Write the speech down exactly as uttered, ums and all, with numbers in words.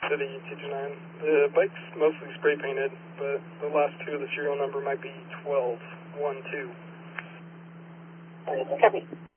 City two two nine. The bike's mostly spray painted, but the last two of the serial number might be twelve one two. Copy.